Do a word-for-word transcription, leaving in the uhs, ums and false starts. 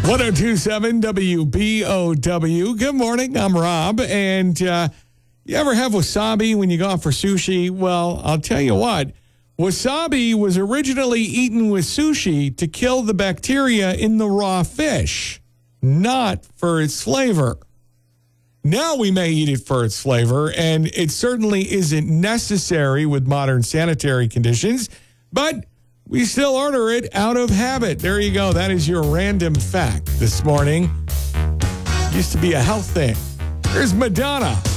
one oh two point seven W B O W. Good morning. I'm Rob. And uh, you ever have wasabi when you go out for sushi? Well, I'll tell you what. Wasabi was originally eaten with sushi to kill the bacteria in the raw fish, not for its flavor. Now we may eat it for its flavor, and it certainly isn't necessary with modern sanitary conditions, but we still order it out of habit. There you go. That is your random fact this morning. Used to be a health thing. Here's Madonna.